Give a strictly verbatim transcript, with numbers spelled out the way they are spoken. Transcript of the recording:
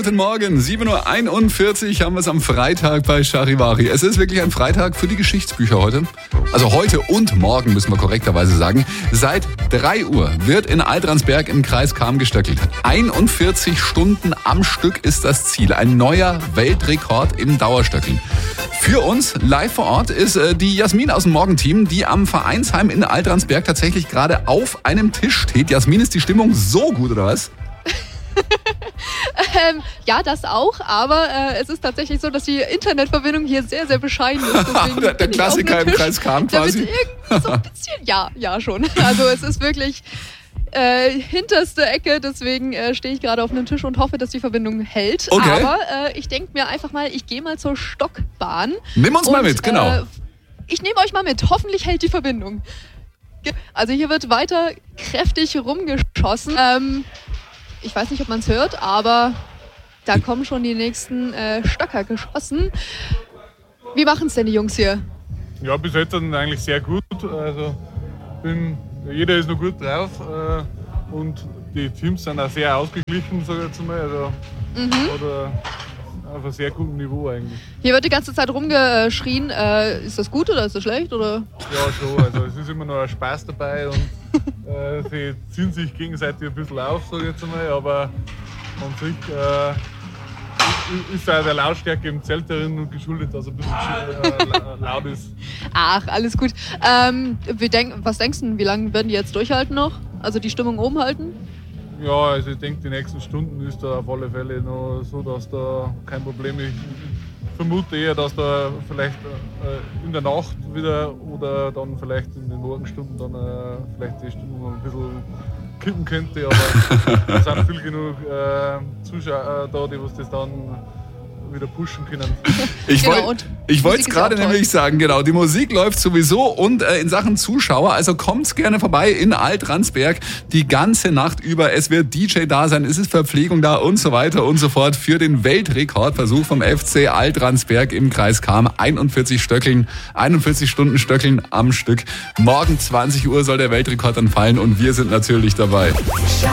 Guten Morgen, sieben Uhr einundvierzig haben wir es am Freitag bei Charivari. Es ist wirklich ein Freitag für die Geschichtsbücher heute. Also heute und morgen müssen wir korrekterweise sagen. Seit drei Uhr wird in Altransberg im Kreis Cham gestöckelt. einundvierzig Stunden am Stück ist das Ziel. Ein neuer Weltrekord im Dauerstöckeln. Für uns live vor Ort ist äh, die Jasmin aus dem Morgenteam, die am Vereinsheim in Altransberg tatsächlich gerade auf einem Tisch steht. Jasmin, ist die Stimmung so gut, oder was? ähm, ja, das auch, aber äh, es ist tatsächlich so, dass die Internetverbindung hier sehr, sehr bescheiden ist. Deswegen der der Klassiker im Kreis Cham quasi. So ein bisschen, ja, ja schon. Also es ist wirklich äh, hinterste Ecke, deswegen äh, stehe ich gerade auf einem Tisch und hoffe, dass die Verbindung hält. Okay. Aber äh, ich denke mir einfach mal, ich gehe mal zur Stockbahn. Nimm uns und, mal mit, genau. Äh, ich nehme euch mal mit, hoffentlich hält die Verbindung. Also hier wird weiter kräftig rumgeschossen. Ähm, Ich weiß nicht, ob man es hört, aber da kommen schon die nächsten äh, Stöcker geschossen. Wie machen es denn die Jungs hier? Ja, bis jetzt dann eigentlich sehr gut. Also bin, jeder ist noch gut drauf äh, und die Teams sind auch sehr ausgeglichen, sage ich jetzt mal. Also Mhm. oder auf einem sehr guten Niveau eigentlich. Hier wird die ganze Zeit rumgeschrien. Äh, ist das gut oder ist das schlecht? Oder? Ja, schon. Also es ist immer noch ein Spaß dabei und äh, sie ziehen sich gegenseitig ein bisschen auf, sage ich jetzt mal. Aber an sich äh, ist auch der Lautstärke im Zelt darin geschuldet, dass es ein bisschen äh, laut ist. Ach, alles gut. Ähm, wie denk, was denkst du, wie lange werden die jetzt durchhalten noch? Also die Stimmung oben halten? Ja, also ich denke, die nächsten Stunden ist da auf alle Fälle noch so, dass da kein Problem ist. Ich vermute eher, dass da vielleicht äh, in der Nacht wieder oder dann vielleicht in den Morgenstunden dann äh, vielleicht die Stimmung ein bisschen kippen könnte. Aber es sind viel genug äh, Zuschauer äh, da, die was das dann wieder pushen können. Ich Genau, wollte und ich wollte es Musik ist gerade auch toll. nämlich sagen, genau, die Musik läuft sowieso und äh, in Sachen Zuschauer, also kommt's gerne vorbei in Altransberg die ganze Nacht über. Es wird D J da sein, es ist Verpflegung da und so weiter und so fort für den Weltrekordversuch vom F C Altransberg im Kreis Cham. einundvierzig Stöckeln, einundvierzig Stunden Stöckeln am Stück. Morgen zwanzig Uhr soll der Weltrekord dann fallen und wir sind natürlich dabei.